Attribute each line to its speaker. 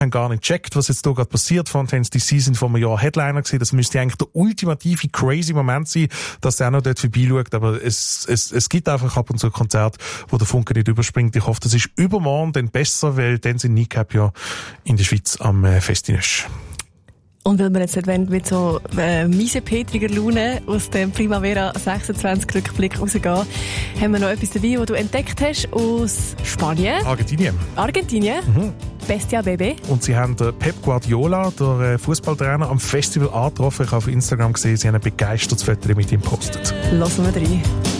Speaker 1: haben gar nicht gecheckt, was jetzt hier gerade passiert. Fontaine's DC sind vor einem Jahr Headliner gewesen. Das müsste eigentlich der ultimative crazy Moment sein, dass er auch noch dort vorbeischaut. Aber es gibt einfach ab und zu Konzerte, wo der Funke nicht überspringt. Ich hoffe, das ist übermorgen dann besser, weil dann sind Kneecap ja in der Schweiz am Festinösch.
Speaker 2: Und weil wir jetzt nicht mit so miesepetriger Laune aus dem Primavera 26 Rückblick rausgehen, haben wir noch etwas dabei, das du entdeckt hast aus Spanien.
Speaker 1: Argentinien. Mhm.
Speaker 2: Bestia Bebe.
Speaker 1: Und sie haben Pep Guardiola, der Fußballtrainer, am Festival angetroffen. Ich habe auf Instagram gesehen, sie haben ein begeistertes Foto mit ihm gepostet.
Speaker 2: Lassen wir rein.